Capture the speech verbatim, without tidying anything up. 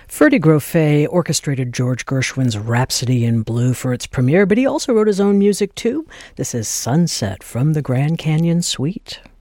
Ferdy Grofé orchestrated George Gershwin's Rhapsody in Blue for its premiere, but he also wrote his own music too. This is Sunset from the Grand Canyon Suite.